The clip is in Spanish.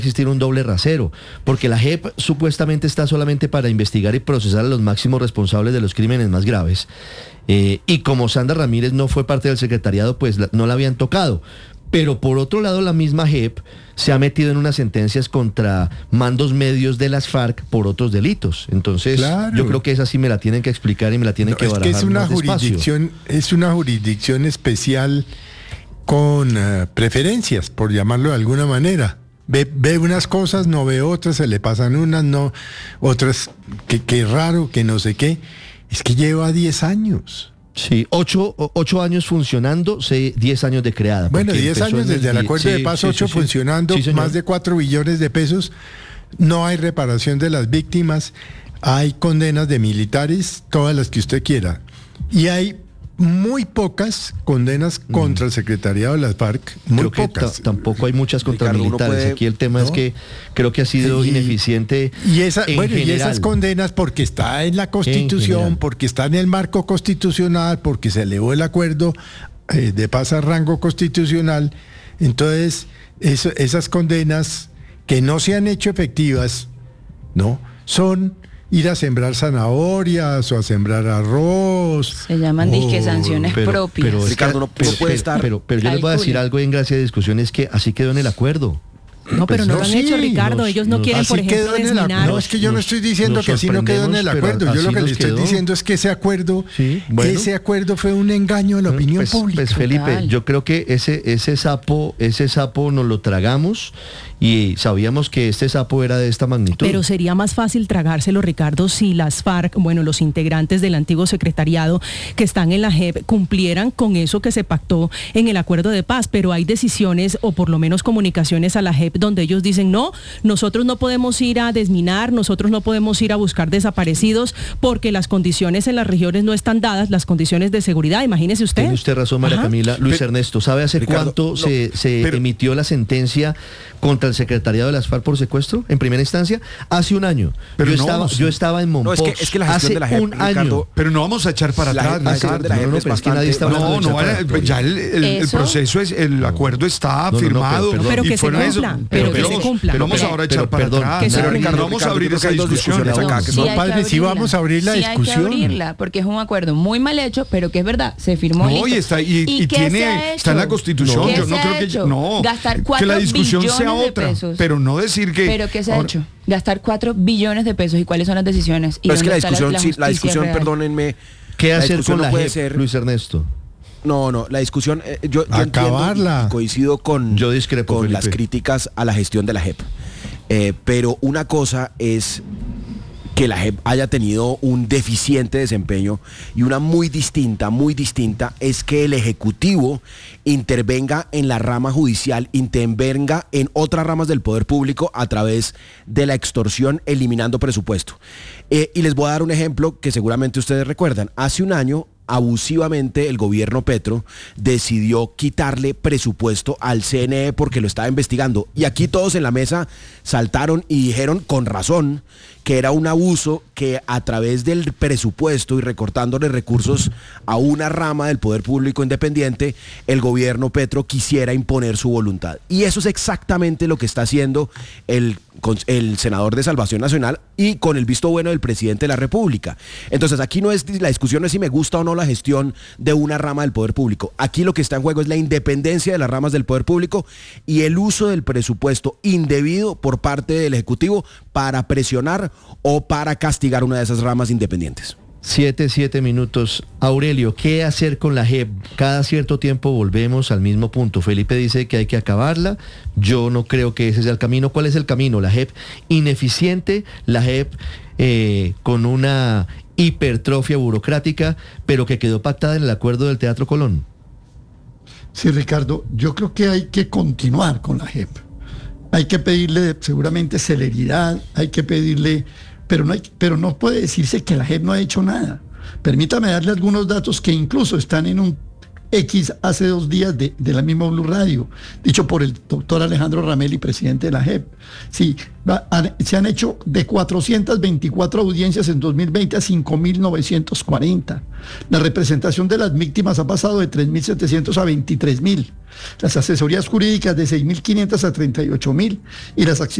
existir un doble rasero, porque la JEP supuestamente está solamente para investigar y procesar a los máximos responsables de los crímenes más graves. Y como Sandra Ramírez no fue parte del secretariado, pues no la habían tocado. Pero por otro lado, la misma JEP se ha metido en unas sentencias contra mandos medios de las FARC por otros delitos. Entonces, claro, yo creo que esa sí me la tienen que explicar y me la tienen que barajar. Es una jurisdicción especial con preferencias, por llamarlo de alguna manera. Ve unas cosas, no ve otras, se le pasan unas, no otras, que raro, que no sé qué. Es que lleva 10 años. Sí, 8 años funcionando, 10 años de creada. Bueno, 10 años desde el acuerdo de paz, 8 funcionando, más de 4 billones de pesos. No hay reparación de las víctimas, hay condenas de militares, todas las que usted quiera. Y hay muy pocas condenas contra el secretariado de las FARC, muy creo pocas. Que tampoco hay muchas contra militares. Aquí el tema es que creo que ha sido ineficiente. Y esas condenas, porque está en la Constitución, porque está en el marco constitucional, porque se elevó el acuerdo de paz a rango constitucional. Entonces, esas condenas que no se han hecho efectivas, ¿no? Son ir a sembrar zanahorias o a sembrar arroz. Se llaman disque sanciones propias. Pero Ricardo, no puede estar. Pero yo les voy a decir algo en gracia de discusión, es que así quedó en el acuerdo. No, pero no lo han hecho, Ricardo. Ellos no quieren, por ejemplo, desminar. No, es que yo no estoy diciendo que así no quedó en el acuerdo. Yo lo que le estoy diciendo es que ese acuerdo fue un engaño a la opinión pública. Pues Felipe, yo creo que ese sapo nos lo tragamos y sabíamos que este sapo era de esta magnitud. Pero sería más fácil tragárselo, Ricardo, si las FARC, los integrantes del antiguo secretariado que están en la JEP cumplieran con eso que se pactó en el acuerdo de paz. Pero hay decisiones, o por lo menos comunicaciones a la JEP, donde ellos dicen, no, nosotros no podemos ir a desminar, nosotros no podemos ir a buscar desaparecidos, porque las condiciones en las regiones no están dadas, las condiciones de seguridad, imagínese usted. Tiene usted razón, María Camila. Luis Ernesto, ¿sabe hace cuánto se emitió la sentencia contra el secretariado de las FARC por secuestro en primera instancia? Hace un año. Pero yo estaba en Mompox. No, es que la gestión hace de la JEP, un Ricardo, año. Pero no vamos a echar para atrás. Pero es que nadie está hablando ya el proceso el acuerdo está firmado. Pero que se cumpla. Pero que se cumpla. Pero vamos ahora a echar para atrás. Pero Ricardo, vamos a abrir esa discusión. Sí, vamos a abrir la discusión. Hay que abrirla, porque es un acuerdo muy mal hecho, pero que es verdad, se firmó. No, y está en la Constitución. Yo no creo que la discusión sea otra. Pero no decir que... ¿Pero qué se ha hecho? Gastar 4 billones de pesos. ¿Y cuáles son las decisiones? ¿Y no, es que la discusión, perdónenme... ¿Qué hacer con la JEP, Luis Ernesto? No, la discusión... Yo acabarla. Coincido con las críticas a la gestión de la JEP. Pero una cosa es que la JEP haya tenido un deficiente desempeño, y una muy distinta es que el Ejecutivo intervenga en la rama judicial, intervenga en otras ramas del poder público a través de la extorsión, eliminando presupuesto. Y les voy a dar un ejemplo que seguramente ustedes recuerdan. Hace un año, abusivamente, el gobierno Petro decidió quitarle presupuesto al CNE porque lo estaba investigando. Y aquí todos en la mesa saltaron y dijeron con razón que era un abuso que a través del presupuesto y recortándole recursos a una rama del poder público independiente, el gobierno Petro quisiera imponer su voluntad. Y eso es exactamente lo que está haciendo el senador de Salvación Nacional, y con el visto bueno del presidente de la República. Entonces aquí la discusión no es si me gusta o no la gestión de una rama del poder público. Aquí lo que está en juego es la independencia de las ramas del poder público y el uso del presupuesto indebido por parte del Ejecutivo para presionar o para castigar una de esas ramas independientes. 7 minutos. Aurelio, ¿qué hacer con la JEP? Cada cierto tiempo volvemos al mismo punto. Felipe dice que hay que acabarla. Yo no creo que ese sea el camino. ¿Cuál es el camino? La JEP ineficiente, la JEP con una hipertrofia burocrática, pero que quedó pactada en el acuerdo del Teatro Colón. Sí, Ricardo, yo creo que hay que continuar con la JEP. Hay que pedirle seguramente celeridad, hay que pedirle... Pero no puede decirse que la JEP no ha hecho nada. Permítame darle algunos datos que incluso están en un X hace 2 días de la misma Blue Radio, dicho por el doctor Alejandro Ramelli, presidente de la JEP. Sí, se han hecho de 424 audiencias en 2020 a 5.940. La representación de las víctimas ha pasado de 3.700 a 23.000. Las asesorías jurídicas de 6.500 a 38.000 y las